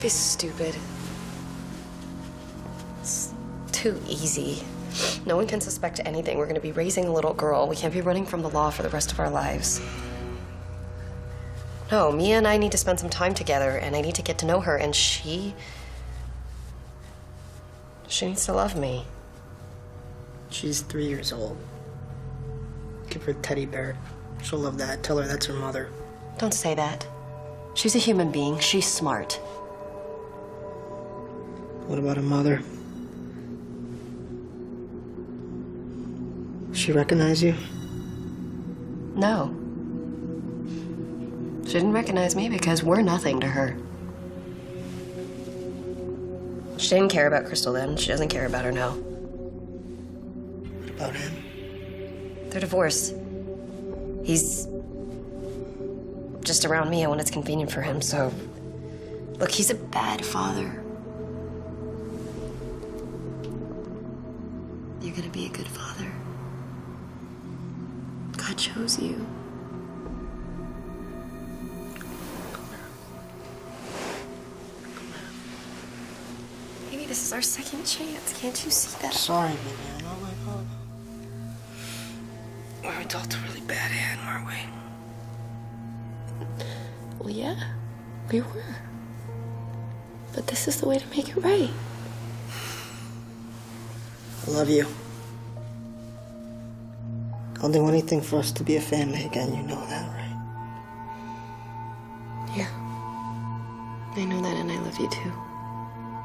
Is stupid. It's too easy. No one can suspect anything. We're gonna be raising a little girl. We can't be running from the law for the rest of our lives. No, Mia and I need to spend some time together, and I need to get to know her, and she needs to love me. She's 3 years old. Give her a teddy bear. She'll love that. Tell her that's her mother. Don't say that. She's a human being. She's smart. What about her mother? She recognize you? No. She didn't recognize me because we're nothing to her. She didn't care about Crystal then. She doesn't care about her now. What about him? They're divorced. He's just around Mia when it's convenient for him, so... Look, he's a bad father. You're gonna be a good father. God chose you. Maybe this is our second chance. Can't you see that? Sorry, baby. I know, we dealt a really bad hand, weren't we? Well, yeah, we were. But this is the way to make it right. I love you. I'll do anything for us to be a family again, you know that, right? Yeah. I know that, and I love you too.